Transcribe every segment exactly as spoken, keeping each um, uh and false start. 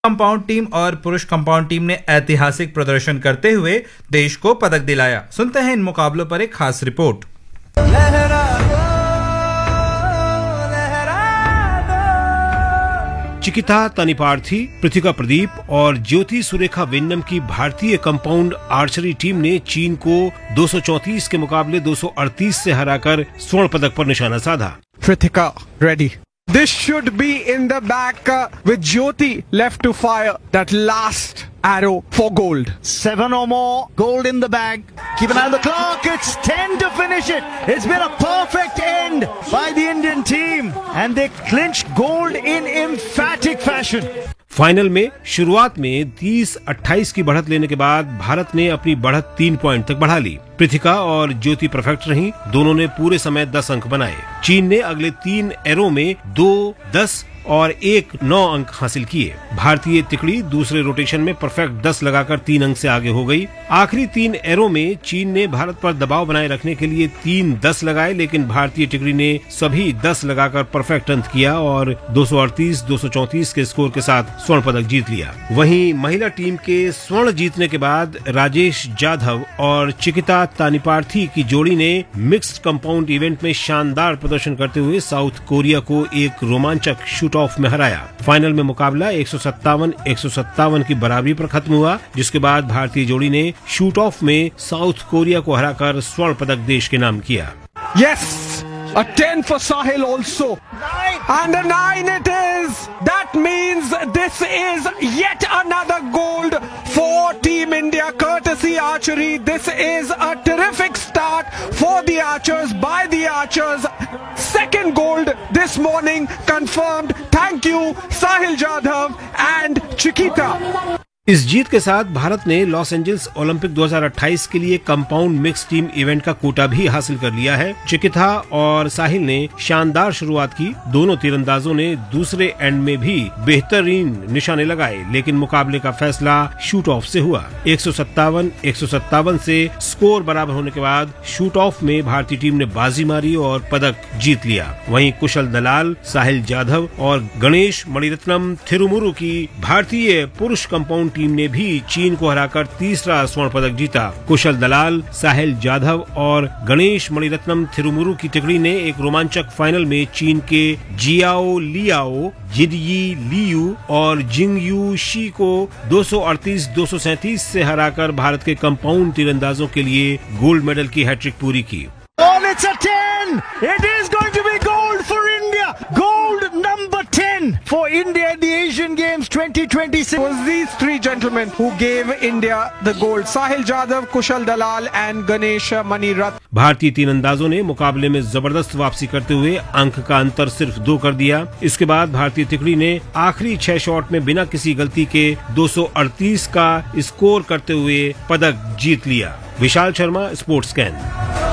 Compound team और पुरुष compound team ने ऐतिहासिक प्रदर्शन करते हुए देश को पदक दिलाया। सुनते हैं इन मुकाबलों पर एक खास रिपोर्ट। चिकिता तनिपार्थी, पृथिका प्रदीप और ज्योति सुरेखा वेन्नम की भारतीय कंपाउंड आर्चरी टीम ने चीन को दो सौ चौंतीस के मुकाबले दो सौ अड़तीस से हराकर स्वर्ण पदक पर निशाना साधा। Prithika ready. This should be in the back uh, with Jyoti left to fire that last arrow for gold. Seven or more gold in the bag. Keep an eye on the clock. It's ten to finish it. It's been a perfect end by the Indian team and they clinched gold in emphatic fashion. Final में शुरुआत में तीस अट्ठाईस की बढ़त लेने के बाद भारत ने अपनी बढ़त तीन पॉइंट तक बढ़ा ली। पृथिका और ज्योति परफेक्ट रहीं, दोनों ने पूरे समय दस अंक बनाए। चीन ने अगले तीन एरो में दो, दस और एक नौ अंक हासिल किए। भारतीय तिकड़ी दूसरे रोटेशन में परफेक्ट दस लगाकर तीन अंक से आगे हो गई। आखिरी तीन एरो में चीन ने भारत पर दबाव बनाए रखने के लिए तीन दस लगाए, लेकिन भारतीय तिकड़ी ने सभी दस लगाकर परफेक्ट अंत किया और दो सौ अड़तीस दो सौ चौंतीस के स्कोर के साथ स्वर्ण पदक जीत लिया। वहीं महिला टीम के स्वर्ण जीतने के बाद राजेश जाधव और चिकिता तानिपार्थी की जोड़ी ने मिक्स्ड कंपाउंड इवेंट में शानदार प्रदर्शन करते हुए साउथ कोरिया को एक रोमांचक शूट ऑफ में हराया। फाइनल में मुकाबला एक सौ सत्तावन एक सौ सत्तावन की बराबरी पर खत्म हुआ, जिसके बाद भारतीय जोड़ी ने शूट ऑफ में साउथ कोरिया को हराकर स्वर्ण पदक देश के नाम किया। Yes, a ten for Sahil also. Nine. And a nine it is. That means this is yet another gold for Team India courtesy archery. This is a terrific start for the archers by the archers. Second gold this morning confirmed. Thank you Sahil Jadhav and Chiquita. इस जीत के साथ भारत ने Los Angeles Olympic दो हज़ार अट्ठाईस के लिए compound mix team event का कोटा भी हासिल कर लिया है। चिकिता और साहिल ने शानदार शुरुआत की। दोनों तीरंदाजों ने दूसरे एंड में भी बेहतरीन निशाने लगाए, लेकिन मुकाबले का फैसला शूट ऑफ से हुआ। एक सौ सत्तावन एक सौ सत्तावन से स्कोर बराबर होने के बाद शूट ऑफ में भारतीय टीम ने बाजी मारी और पदक जीत लिया। वहीं कुशल दलाल, साहिल जाधव और गणेश मणिरत्नम थिरुमुरु की भारतीय पुरुष कंपाउंड टीम ने भी चीन को हराकर तीसरा स्वर्ण पदक जीता। कुशल दलाल, साहिल जाधव और गणेश मणिरत्नम थिरुमुरु की तिकड़ी ने एक रोमांचक फाइनल में चीन के जियाओ लियाओ, जिडयी लियू और जिंगयू शी को दो सौ अड़तीस दो सौ सैंतीस से हराकर भारत के कंपाउंड तीरंदाजों के लिए गोल्ड मेडल की हैट्रिक पूरी की। Oh, it's a ten. It is going to be gold for India. Gold number ten for India at the Asian Games twenty twenty-six. It was these three gentlemen who gave India the gold. Sahil Jadhav, Kushal Dalal and Ganesh Manirat. भारतीय तीरंदाजों ने मुकाबले में जबरदस्त वापसी करते हुए अंक का अंतर सिर्फ दो कर दिया। इसके बाद भारतीय तिकड़ी ने आखिरी छह शॉट में बिना किसी गलती के दो सौ अड़तीस का स्कोर करते हुए पदक जीत लिया। Vishal Sharma, sports scan.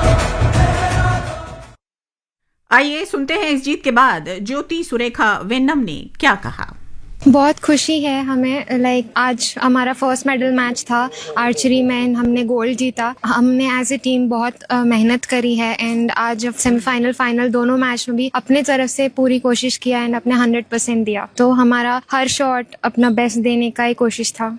आइए सुनते हैं इस जीत के बाद ज्योति सुरेखा वेन्नम ने क्या कहा। बहुत खुशी है हमें, लाइक आज हमारा फर्स्ट मेडल मैच था आर्चरी में, हमने गोल्ड जीता। हमने एज ए टीम बहुत uh, मेहनत करी है एंड आज सेमीफाइनल फाइनल दोनों मैच में भी अपने तरफ से पूरी कोशिश किया एंड अपने हंड्रेड परसेंट दिया। तो हमारा हर शॉट अपना बेस्ट देने का ही कोशिश था।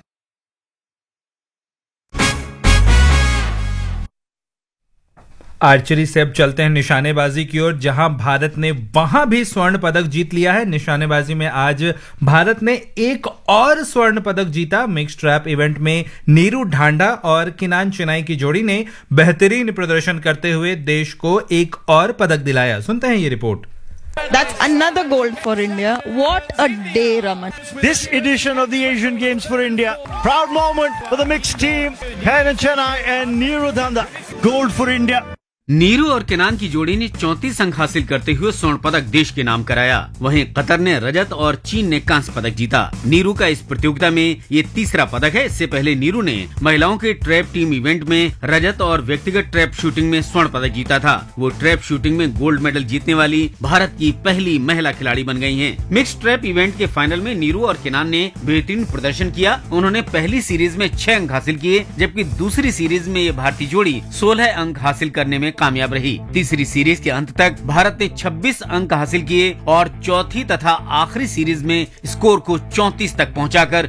आर्चरी से अब चलते हैं निशानेबाजी की ओर, जहां भारत ने वहां भी स्वर्ण पदक जीत लिया है। निशानेबाजी में आज भारत ने एक और स्वर्ण पदक जीता। मिक्स ट्रैप इवेंट में नीरू ढांडा और किनान चिनाई की जोड़ी ने बेहतरीन प्रदर्शन करते हुए देश को एक और पदक दिलाया। सुनते हैं ये report. That's another gold for India. What a day, Raman. This edition of the Asian Games for India. Proud moment for the mixed team. Kinan Chennai and Neeru Dhanda. Gold for India. Neeru और किनान की जोड़ी ने चौंतीस अंक हासिल करते हुए स्वर्ण पदक देश के नाम कराया। वहीं कतर ने रजत और चीन ने कांस्य पदक जीता। नीरू का इस प्रतियोगिता में ये तीसरा पदक है। इससे पहले नीरू ने महिलाओं के ट्रैप टीम इवेंट में रजत और व्यक्तिगत ट्रैप शूटिंग में स्वर्ण पदक जीता था। वो ट्रैप शूटिंग में गोल्ड मेडल जीतने वाली भारत की पहली महिला खिलाड़ी बन गयी है। मिक्स ट्रैप इवेंट के फाइनल में नीरू और किनान ने बेहतरीन प्रदर्शन किया। उन्होंने पहली सीरीज में छह अंक हासिल किए, जबकि दूसरी सीरीज में ये भारतीय जोड़ी सोलह अंक हासिल करने में कामयाब रही। तीसरी सीरीज के अंत तक भारत ने छब्बीस अंक हासिल किए और चौथी तथा आखिरी सीरीज में स्कोर को चौंतीस तक पहुंचाकर